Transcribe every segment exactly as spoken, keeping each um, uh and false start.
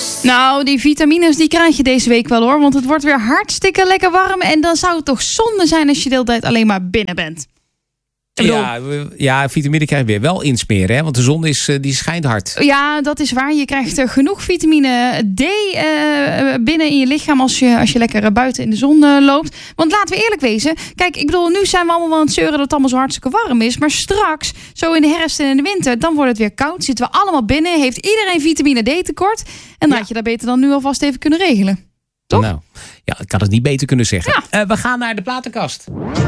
kust. Nou, die vitamines die krijg je deze week wel hoor. Want het wordt weer hartstikke lekker warm. En dan zou het toch zonde zijn als je de hele tijd alleen maar binnen bent. Bedoel, Ja, ja, vitamine krijg je weer wel insmeren, hè? Want de zon is, die schijnt hard. ja, dat is waar. Je krijgt er genoeg vitamine D uh, binnen in je lichaam als je, als je lekker buiten in de zon uh, loopt. Want laten we eerlijk wezen. Kijk, ik bedoel, nu zijn we allemaal wel aan het zeuren dat het allemaal zo hartstikke warm is. Maar straks, zo in de herfst en in de winter, dan wordt het weer koud. Zitten we allemaal binnen. Heeft iedereen vitamine D tekort. En dan Ja. had je dat beter dan nu alvast even kunnen regelen. Toch? Nou, ja, ik had het niet beter kunnen zeggen. Ja. Uh, we gaan naar de platenkast.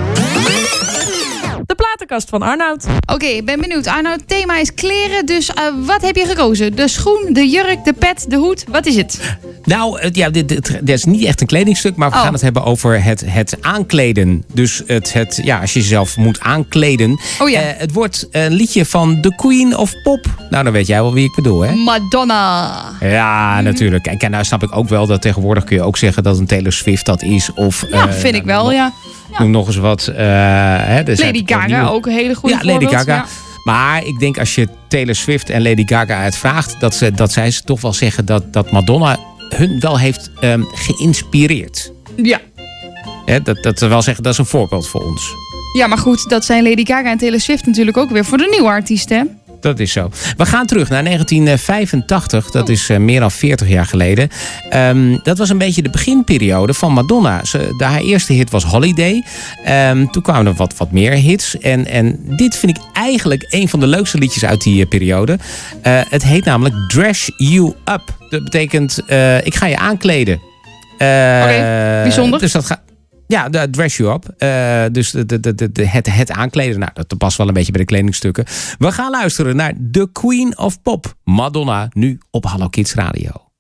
De platenkast van Arnoud. Oké, okay, ik ben benieuwd. Arnoud, het thema is kleren. Dus uh, wat heb je gekozen? De schoen, de jurk, de pet, de hoed. Wat is het? Nou, het, ja, dit, dit, dit is niet echt een kledingstuk, maar we Oh. gaan het hebben over het, het aankleden. Dus het, het, ja, als je jezelf moet aankleden. Oh ja. Uh, het wordt een liedje van The Queen of Pop. Nou, dan weet jij wel wie ik bedoel, hè? Madonna. Ja, natuurlijk. En nou snap ik ook wel dat tegenwoordig kun je ook zeggen dat een Taylor Swift dat is. Of, Ja, uh, vind ik nou, wel, nog, ja. Noem nog eens wat. Uh, hè, er zijn Lady toch Gaga, nieuwe- ook een hele goede Ja, Lady voorbeeld. Gaga. Ja. Maar ik denk als je Taylor Swift en Lady Gaga uitvraagt, dat, ze, dat zij ze toch wel zeggen dat, dat Madonna hun wel heeft um, geïnspireerd. Ja. Hè, dat, dat ze wel zeggen, dat is een voorbeeld voor ons. Ja, maar goed, dat zijn Lady Gaga en Taylor Swift natuurlijk ook weer voor de nieuwe artiesten, hè? Dat is zo. We gaan terug naar negentien vijfentachtig. Dat is uh, meer dan veertig jaar geleden. Um, dat was een beetje de beginperiode van Madonna. Ze, de, haar eerste hit was Holiday. Um, toen kwamen er wat, wat meer hits. En, en dit vind ik eigenlijk een van de leukste liedjes uit die uh, periode. Uh, het heet namelijk Dress You Up. Dat betekent, uh, ik ga je aankleden. Uh, Oké, bijzonder. Dus dat gaat... Ja, de dress you up. Uh, dus de, de, de, de, het, het aankleden. Nou, dat past wel een beetje bij de kledingstukken. We gaan luisteren naar The Queen of Pop. Madonna, nu op Hallo Kids Radio.